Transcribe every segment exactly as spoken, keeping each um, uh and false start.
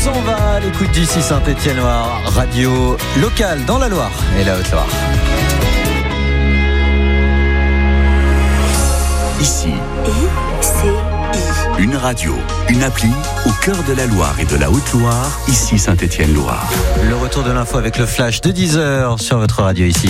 s'en va à l'écoute d'ici Saint-Étienne-Loire, radio locale dans la Loire et la Haute-Loire. Ici, I C I. une radio, une appli au cœur de la Loire et de la Haute-Loire, ici Saint-Étienne-Loire. Le retour de l'info avec le flash de dix heures sur votre radio ici.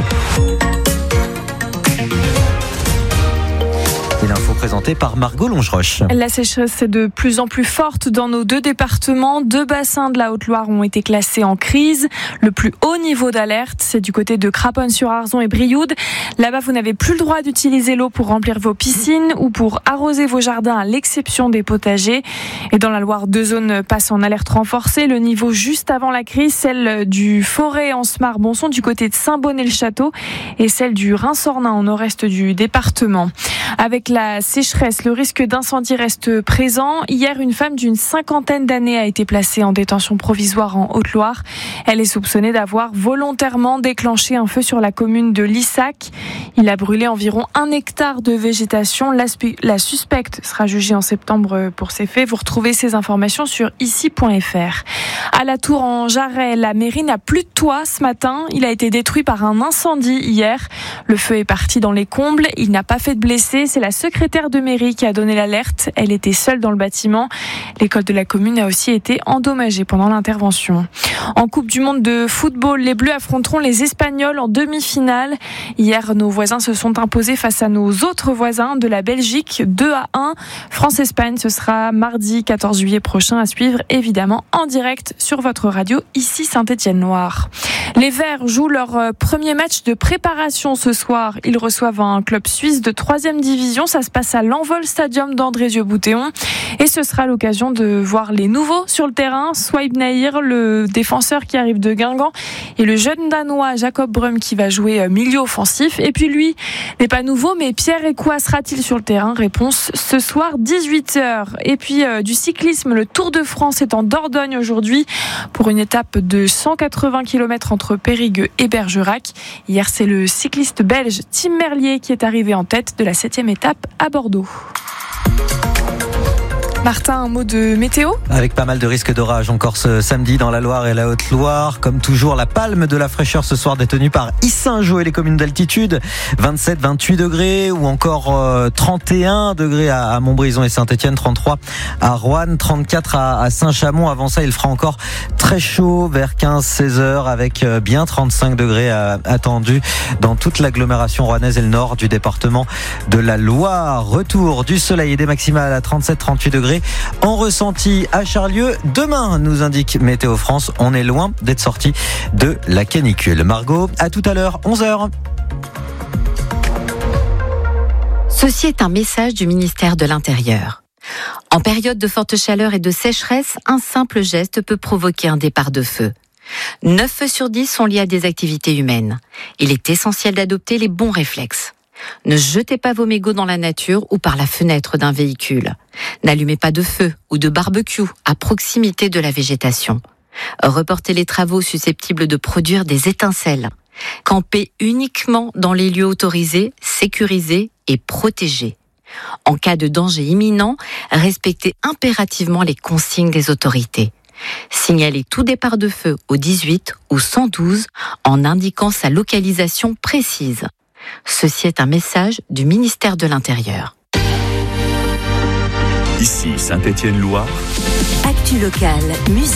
Et l'info présentée par Margot Longeroche. La sécheresse est de plus en plus forte dans nos deux départements. Deux bassins de la Haute-Loire ont été classés en crise. Le plus haut niveau d'alerte, c'est du côté de Craponne-sur-Arzon et Brioude. Là-bas, vous n'avez plus le droit d'utiliser l'eau pour remplir vos piscines ou pour arroser vos jardins, à l'exception des potagers. Et dans la Loire, deux zones passent en alerte renforcée. Le niveau juste avant la crise, celle du Forêt en Smart-Bonson du côté de Saint-Bonnet-le-Château et celle du Rhin-Sornin au nord-est du département. Avec la sécheresse, le risque d'incendie reste présent. Hier, une femme d'une cinquantaine d'années a été placée en détention provisoire en Haute-Loire. Elle est soupçonnée d'avoir volontairement déclenché un feu sur la commune de Lissac. Il a brûlé environ un hectare de végétation. La, la suspecte sera jugée en septembre pour ces faits. Vous retrouvez ces informations sur ici point f r. À la Tour en Jarret, la mairie n'a plus de toit ce matin. Il a été détruit par un incendie hier. Le feu est parti dans les combles. Il n'a pas fait de blessés. C'est la secrétaire de mairie qui a donné l'alerte. Elle était seule dans le bâtiment. L'école de la commune a aussi été endommagée pendant l'intervention. En Coupe du Monde de football, les Bleus affronteront les Espagnols en demi-finale. Hier, nos voisins se sont imposés face à nos autres voisins de la Belgique, deux à un. France-Espagne, ce sera mardi quatorze juillet prochain, à suivre évidemment en direct sur votre radio, ici Saint-Étienne-Loire. Les Verts jouent leur premier match de préparation ce soir. Ils reçoivent un club suisse de troisième division. Ça se passe à l'Envol Stadium d'Andrézieux-Boutéon. Et ce sera l'occasion de voir les nouveaux sur le terrain. Swaib Nahir, le défenseur qui arrive de Guingamp, et le jeune Danois Jacob Brum qui va jouer milieu offensif. Et puis lui n'est pas nouveau, mais Pierre Écoua sera-t-il sur le terrain? Réponse ce soir dix-huit heures. Et puis euh, du cyclisme, le Tour de France est en Dordogne aujourd'hui pour une étape de cent quatre-vingts kilomètres entre Périgueux et Bergerac. Hier, c'est le cycliste belge Tim Merlier qui est arrivé en tête de la septième étape à Bordeaux. Martin, un mot de météo ? Avec pas mal de risques d'orage encore ce samedi dans la Loire et la Haute-Loire. Comme toujours, la palme de la fraîcheur ce soir détenue par Yssingeaux et les communes d'altitude. vingt-sept, vingt-huit degrés ou encore euh, trente et un degrés à, à Montbrison et Saint-Étienne, trente-trois à Roanne, trente-quatre à, à Saint-Chamond. Avant ça, il fera encore très chaud vers quinze seize heures avec euh, bien trente-cinq degrés à, attendus dans toute l'agglomération rouennaise et le nord du département de la Loire. Retour du soleil et des maximales à trente-sept trente-huit degrés. En ressenti à Charlieu, demain, nous indique Météo France, on est loin d'être sorti de la canicule. Margot, à tout à l'heure, onze heures. Ceci est un message du ministère de l'Intérieur. En période de forte chaleur et de sécheresse, un simple geste peut provoquer un départ de feu. neuf feux sur dix sont liés à des activités humaines. Il est essentiel d'adopter les bons réflexes. Ne jetez pas vos mégots dans la nature ou par la fenêtre d'un véhicule. N'allumez pas de feu ou de barbecue à proximité de la végétation. Reportez les travaux susceptibles de produire des étincelles. Campez uniquement dans les lieux autorisés, sécurisés et protégés. En cas de danger imminent, respectez impérativement les consignes des autorités. Signalez tout départ de feu au dix-huit ou cent douze en indiquant sa localisation précise. Ceci est un message du ministère de l'Intérieur. Ici Saint-Étienne-Loire. Actu locale, musique.